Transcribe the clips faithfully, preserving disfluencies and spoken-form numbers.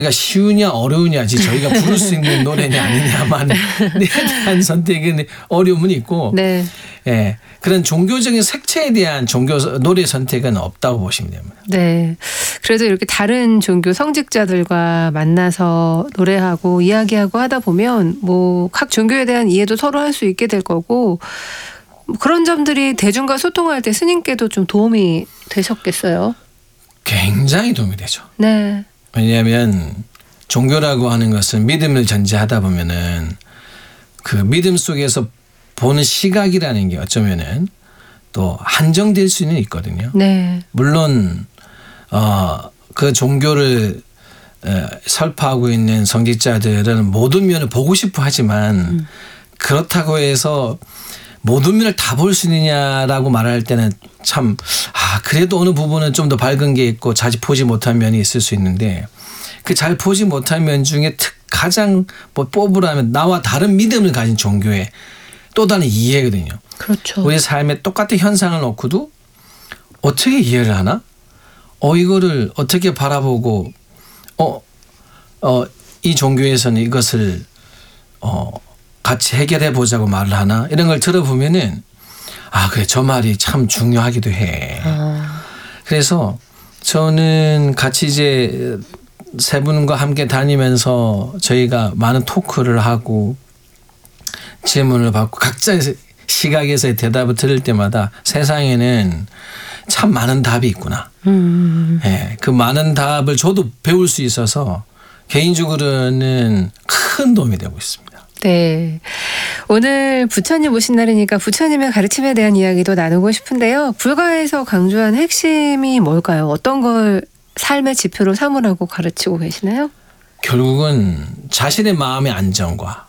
그러니까 쉬우냐 어려우냐지 저희가 부를 수 있는 노래냐 아니냐만에 대한 선택은 어려움은 있고 네. 예, 그런 종교적인 색채에 대한 종교 노래 선택은 없다고 보시면 됩니다. 네. 그래도 이렇게 다른 종교 성직자들과 만나서 노래하고 이야기하고 하다 보면 뭐 각 종교에 대한 이해도 서로 할 수 있게 될 거고 그런 점들이 대중과 소통할 때 스님께도 좀 도움이 되셨겠어요? 굉장히 도움이 되죠. 네. 왜냐하면 종교라고 하는 것은 믿음을 전제하다 보면은 그 믿음 속에서 보는 시각이라는 게 어쩌면은 또 한정될 수는 있거든요. 네. 물론 어, 그 종교를 에, 설파하고 있는 성직자들은 모든 면을 보고 싶어 하지만 음. 그렇다고 해서 모든 면을 다 볼 수 있느냐라고 말할 때는 참 아, 그래도 어느 부분은 좀 더 밝은 게 있고 잘 보지 못한 면이 있을 수 있는데 그 잘 보지 못한 면 중에 특 가장 뭐 뽑으라면 나와 다른 믿음을 가진 종교의 또 다른 이해거든요. 그렇죠. 우리 삶에 똑같은 현상을 놓고도 어떻게 이해를 하나? 어 이거를 어떻게 바라보고 어, 어, 이 종교에서는 이것을 어, 같이 해결해 보자고 말을 하나? 이런 걸 들어보면은 아 그래 저 말이 참 중요하기도 해. 아. 그래서 저는 같이 이제 세 분과 함께 다니면서 저희가 많은 토크를 하고 질문을 받고 각자의 시각에서의 대답을 들을 때마다 세상에는 참 많은 답이 있구나. 음. 예, 그 많은 답을 저도 배울 수 있어서 개인적으로는 큰 도움이 되고 있습니다. 네. 오늘 부처님 오신 날이니까 부처님의 가르침에 대한 이야기도 나누고 싶은데요. 불가에서 강조한 핵심이 뭘까요? 어떤 걸 삶의 지표로 삼으라고 가르치고 계시나요? 결국은 자신의 마음의 안정과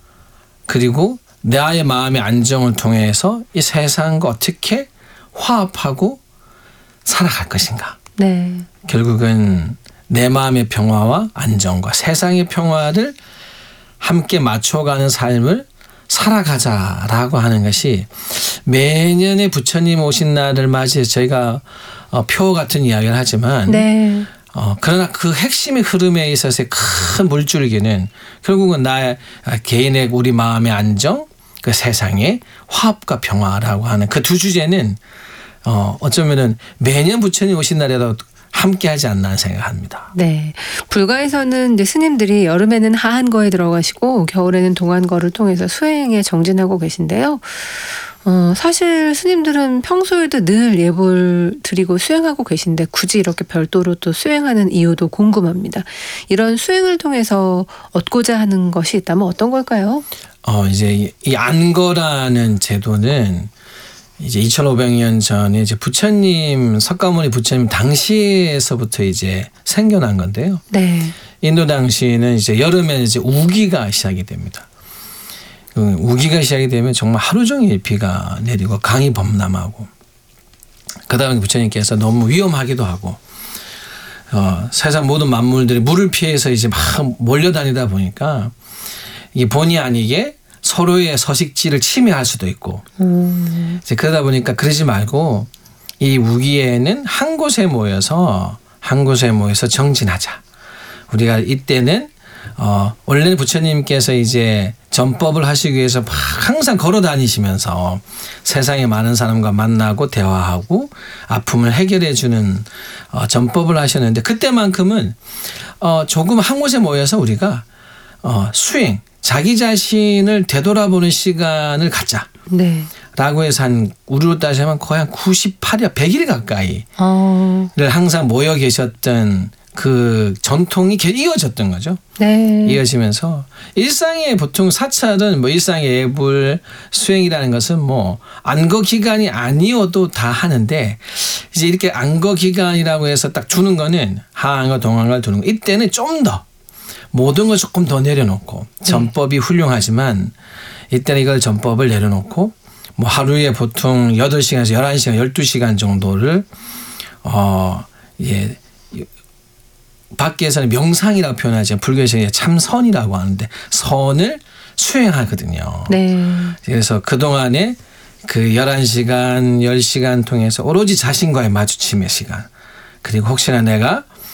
그리고 나의 마음의 안정을 통해서 이 세상과 어떻게 화합하고 살아갈 것인가. 네. 결국은 내 마음의 평화와 안정과 세상의 평화를 함께 맞춰가는 삶을 살아가자라고 하는 것이 매년의 부처님 오신 날을 맞이해서 저희가 어, 표 같은 이야기를 하지만 네. 어, 그러나 그 핵심의 흐름에 있어서의 큰 물줄기는 결국은 나의 개인의 우리 마음의 안정, 그 세상의 화합과 평화라고 하는 그 두 주제는 어, 어쩌면은 매년 부처님 오신 날에도 함께 하지 않나 생각합니다. 네. 불가에서는 이제 스님들이 여름에는 하한거에 들어가시고 겨울에는 동안거를 통해서 수행에 정진하고 계신데요. 어, 사실 스님들은 평소에도 늘 예불 드리고 수행하고 계신데 굳이 이렇게 별도로 또 수행하는 이유도 궁금합니다. 이런 수행을 통해서 얻고자 하는 것이 있다면 어떤 걸까요? 어, 이제 이 안거라는 제도는 이제 이천오백 년 전에 이제 부처님 석가모니 부처님 당시에서부터 이제 생겨난 건데요. 네. 인도 당시는 이제 여름에 이제 우기가 시작이 됩니다. 우기가 시작이 되면 정말 하루 종일 비가 내리고 강이 범람하고 그다음에 부처님께서 너무 위험하기도 하고 어, 세상 모든 만물들이 물을 피해서 이제 막 몰려다니다 보니까 이게 본의 아니게 서로의 서식지를 침해할 수도 있고 음. 이제 그러다 보니까 그러지 말고 이 우기에는 한 곳에 모여서 한 곳에 모여서 정진하자. 우리가 이때는 어, 원래는 부처님께서 이제 전법을 하시기 위해서 항상 걸어 다니시면서 세상에 많은 사람과 만나고 대화하고 아픔을 해결해 주는 어, 전법을 하셨는데 그때만큼은 어, 조금 한 곳에 모여서 우리가 어, 수행 자기 자신을 되돌아보는 시간을 갖자. 네. 라고 해서 한 우리로 따지면 거의 한 구십팔 일, 백 일 가까이를 어. 항상 모여 계셨던 그 전통이 이어졌던 거죠. 네. 이어지면서 일상의 보통 사찰은 뭐 일상의 예불 수행이라는 것은 뭐 안거 기간이 아니어도 다 하는데 이제 이렇게 안거 기간이라고 해서 딱 주는 거는 하한거 동한거를 두는 거. 이때는 좀 더 모든 걸 조금 더 내려놓고 전법이 네. 훌륭하지만 이때는 이걸 전법을 내려놓고 뭐 하루에 보통 여덟 시간에서 열한 시간, 열두 시간 정도를 어, 예. 밖에서는 명상이라고 표현하지만 불교에서는 참선이라고 하는데 선을 수행하거든요. 네. 그래서 그동안에 그 열한 시간, 열 시간 통해서 오로지 자신과의 마주침의 시간 그리고 혹시나 내가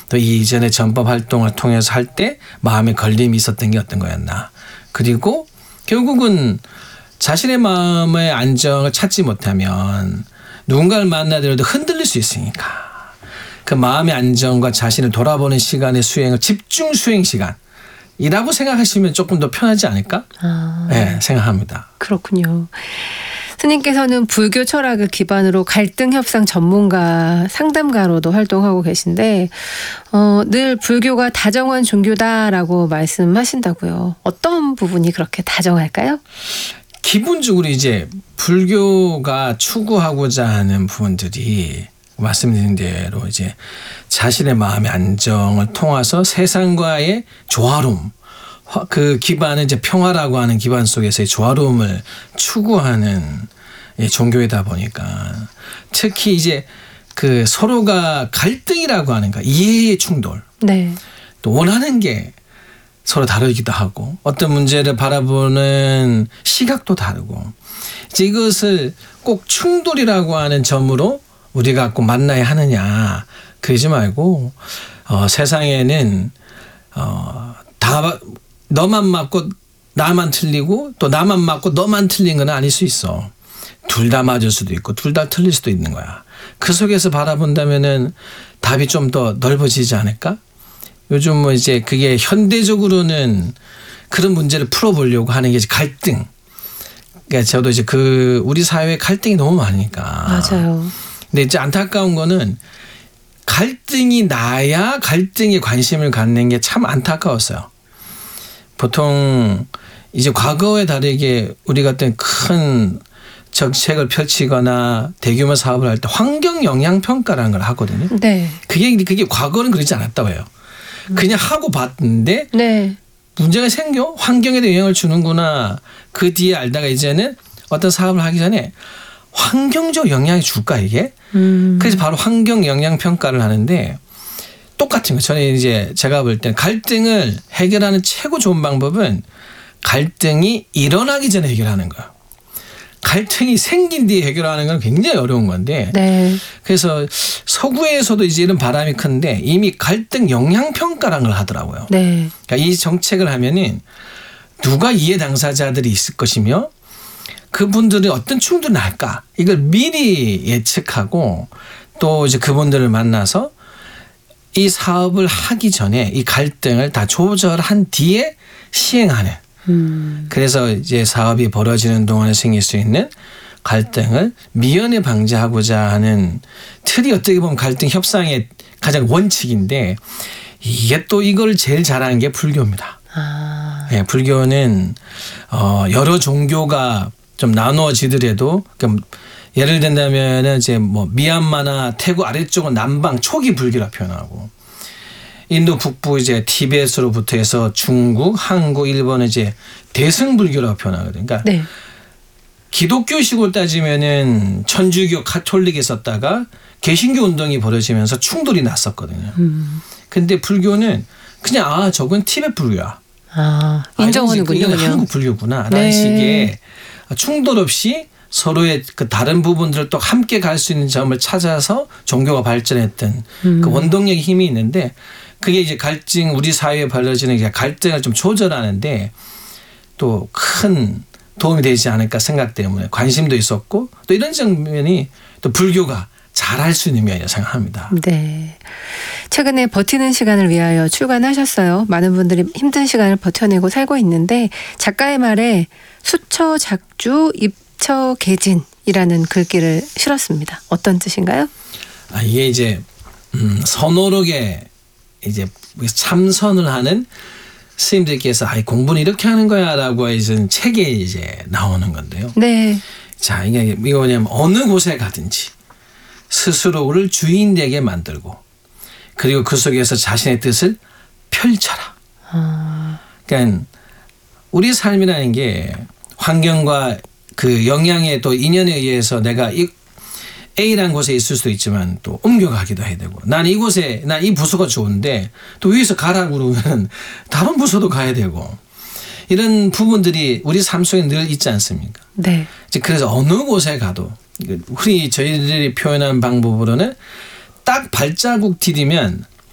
또 이전에 전법 활동을 통해서 할 때 마음에 걸림이 있었던 게 어떤 거였나. 그리고 결국은 자신의 마음의 안정을 찾지 못하면 누군가를 만나더라도 흔들릴 수 있으니까 그 마음의 안정과 자신을 돌아보는 시간의 수행을 집중 수행 시간이라고 생각하시면 조금 더 편하지 않을까? 아, 네, 생각합니다. 그렇군요. 스님께서는 불교 철학을 기반으로 갈등 협상 전문가 상담가로도 활동하고 계신데 어, 늘 불교가 다정한 종교다라고 말씀하신다고요. 어떤 부분이 그렇게 다정할까요? 기본적으로 이제 불교가 추구하고자 하는 부분들이 말씀드린 대로 이제 자신의 마음의 안정을 통해서 세상과의 조화로움, 그 기반은 이제 평화라고 하는 기반 속에서의 조화로움을 추구하는 종교이다 보니까 특히 이제 그 서로가 갈등이라고 하는 거, 이해의 충돌, 네. 또 원하는 게 서로 다르기도 하고 어떤 문제를 바라보는 시각도 다르고 이제 이것을 꼭 충돌이라고 하는 점으로 우리가 꼭 만나야 하느냐 그러지 말고 어, 세상에는 어, 다 너만 맞고 나만 틀리고 또 나만 맞고 너만 틀린 건 아닐 수 있어. 둘 다 맞을 수도 있고 둘 다 틀릴 수도 있는 거야. 그 속에서 바라본다면은 답이 좀 더 넓어지지 않을까? 요즘 뭐 이제 그게 현대적으로는 그런 문제를 풀어보려고 하는 게 이제 갈등. 그러니까 저도 이제 그 우리 사회에 갈등이 너무 많으니까. 맞아요. 근데 이제 안타까운 거는 갈등이 나야 갈등에 관심을 갖는 게 참 안타까웠어요. 보통 이제 과거에 다르게 우리 같은 큰 정책을 펼치거나 대규모 사업을 할 때 환경 영향 평가라는 걸 하거든요. 네. 그게 그게 과거는 그러지 않았다고 해요. 그냥 하고 봤는데 네. 문제가 생겨 환경에도 영향을 주는구나. 그 뒤에 알다가 이제는 어떤 사업을 하기 전에 환경적 영향이 줄까 이게? 음. 그래서 바로 환경 영향 평가를 하는데 똑같은 거. 저는 이제 제가 볼 때는 갈등을 해결하는 최고 좋은 방법은 갈등이 일어나기 전에 해결하는 거야. 갈등이 생긴 뒤에 해결하는 건 굉장히 어려운 건데. 네. 그래서 서구에서도 이제 이런 바람이 큰데 이미 갈등 영향 평가라는 걸 하더라고요. 네. 그러니까 이 정책을 하면은 누가 이해 당사자들이 있을 것이며 그분들이 어떤 충돌이 날까 이걸 미리 예측하고 또 이제 그분들을 만나서 이 사업을 하기 전에 이 갈등을 다 조절한 뒤에 시행하는. 음. 그래서 이제 사업이 벌어지는 동안에 생길 수 있는 갈등을 미연에 방지하고자 하는 틀이 어떻게 보면 갈등 협상의 가장 원칙인데 이게 또 이걸 제일 잘하는 게 불교입니다. 아. 네, 불교는 어 여러 종교가 좀 나누어지더라도 그러니까 예를 든다면은 이제 뭐 미얀마나 태국 아래쪽은 남방 초기 불교라 표현하고 인도 북부 이제 티베트로부터 해서 중국, 한국, 일본은 이제 대승불교라고 표현하거든요. 그러니까 네. 기독교식으로 따지면은 천주교, 가톨릭에 썼다가 개신교 운동이 벌어지면서 충돌이 났었거든요. 음. 근데 불교는 그냥 아 저건 티베트 불교야. 아, 인정하는군요. 이건 한국 불교구나라는 네. 식의 충돌 없이 서로의 그 다른 부분들을 또 함께 갈 수 있는 점을 찾아서 종교가 발전했던 음. 그 원동력의 힘이 있는데 그게 이제 갈등 우리 사회에 벌어지는 갈등을 좀 조절하는데 또 큰 도움이 되지 않을까 생각 때문에 관심도 있었고 또 이런 장면이 또 불교가 잘할 수 있는 면이라고 생각합니다. 네. 최근에 버티는 시간을 위하여 출간하셨어요. 많은 분들이 힘든 시간을 버텨내고 살고 있는데 작가의 말에 수처 작주 입처 개진이라는 글귀를 실었습니다. 어떤 뜻인가요? 아, 이게 이제 음, 선호록에 이제 참선을 하는 스님들께서 아, 공부는 이렇게 하는 거야라고 해서 책에 이제 나오는 건데요. 네. 자, 이게 이거 뭐냐면 어느 곳에 가든지 스스로를 주인되게 만들고 그리고 그 속에서 자신의 뜻을 펼쳐라. 아. 그러니까 우리 삶이라는 게 환경과 그 영향에 또 인연에 의해서 내가 이 A라는 곳에 있을 수도 있지만 또 옮겨가기도 해야 되고 난 이곳에 난 이 부서가 좋은데 또 위에서 가라고 그러면 다른 부서도 가야 되고 이런 부분들이 우리 삶 속에 늘 있지 않습니까? 네. 그래서 어느 곳에 가도 우리 저희들이 표현하는 방법으로는 딱 발자국 디디면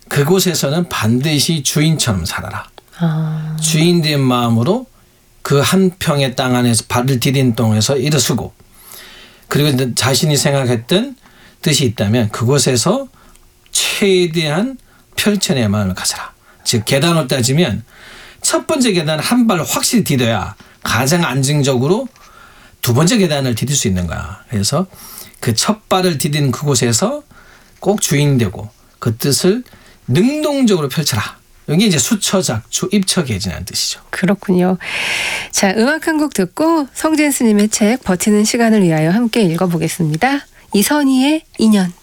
그곳에서는 반드시 주인처럼 살아라. 아. 주인된 마음으로 그 한 평의 땅 안에서 발을 디딘 땅에서 일어서고 그리고 자신이 생각했던 뜻이 있다면 그곳에서 최대한 펼쳐내 마음을 가져라. 즉 계단을 따지면 첫 번째 계단 한 발 확실히 디뎌야 가장 안정적으로 두 번째 계단을 디딜 수 있는 거야. 그래서 그 첫 발을 디딘 그곳에서 꼭 주인되고 그 뜻을 능동적으로 펼쳐라. 여기 이제 수처작주 입처계진이라는 뜻이죠. 그렇군요. 자, 음악 한 곡 듣고 성진 스님의 책 버티는 시간을 위하여 함께 읽어보겠습니다. 이선희의 인연.